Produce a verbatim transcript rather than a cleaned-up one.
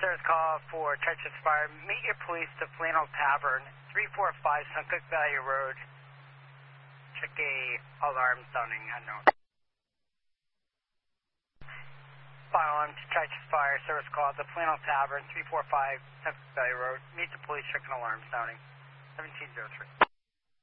service call for Texas Fire. Meet your police to Flannel Tavern, three four five Suncook Valley Road. Check a alarm sounding unknown. Alarm to Texas Fire, service call to Flannel Tavern, three four five Suncook Valley Road. Meet the police, check an alarm sounding seventeen oh three.